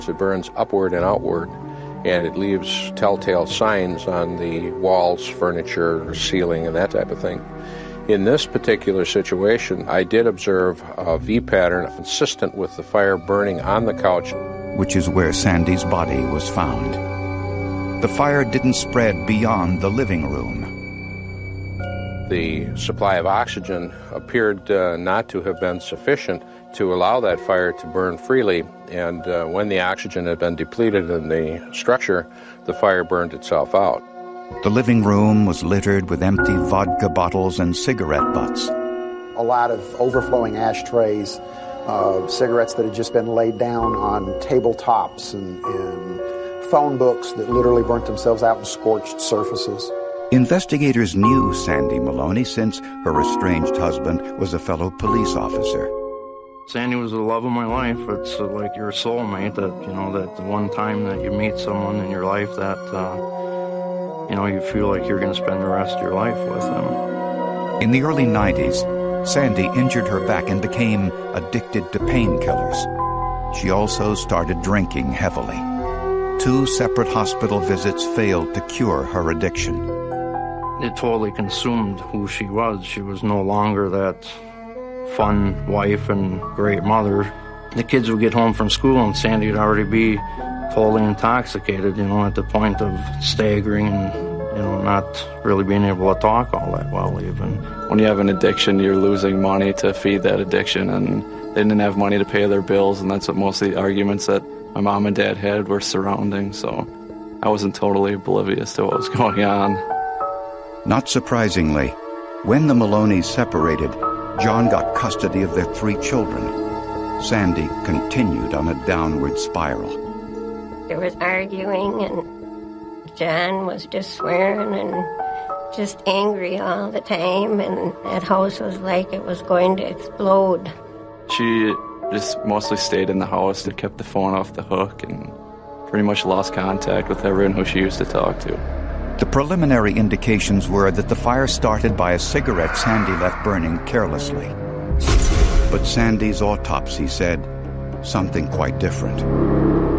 It burns upward and outward, and it leaves telltale signs on the walls, furniture, ceiling, and that type of thing. In this particular situation, I did observe a V pattern consistent with the fire burning on the couch, which is where Sandy's body was found. The fire didn't spread beyond the living room. The supply of oxygen appeared not to have been sufficient to allow that fire to burn freely, and when the oxygen had been depleted in the structure, the fire burned itself out. The living room was littered with empty vodka bottles and cigarette butts. A lot of overflowing ashtrays, cigarettes that had just been laid down on tabletops, and phone books that literally burnt themselves out in scorched surfaces. Investigators knew Sandy Maloney since her estranged husband was a fellow police officer. Sandy was the love of my life. It's like your soulmate, that the one time that you meet someone in your life that, you feel like you're going to spend the rest of your life with them. In the early 90s, Sandy injured her back and became addicted to painkillers. She also started drinking heavily. 2 separate hospital visits failed to cure her addiction. It totally consumed who she was. She was no longer that fun wife and great mother. The kids would get home from school and Sandy would already be totally intoxicated, at the point of staggering and, not really being able to talk all that well even. When you have an addiction, you're losing money to feed that addiction, and they didn't have money to pay their bills, and that's what most of the arguments that my mom and dad had were surrounding, so I wasn't totally oblivious to what was going on. Not surprisingly, when the Maloneys separated, John got custody of their 3 children. Sandy continued on a downward spiral. There was arguing, and John was just swearing and just angry all the time, and that house was like it was going to explode. She just mostly stayed in the house and kept the phone off the hook and pretty much lost contact with everyone who she used to talk to. The preliminary indications were that the fire started by a cigarette Sandy left burning carelessly. But Sandy's autopsy said something quite different.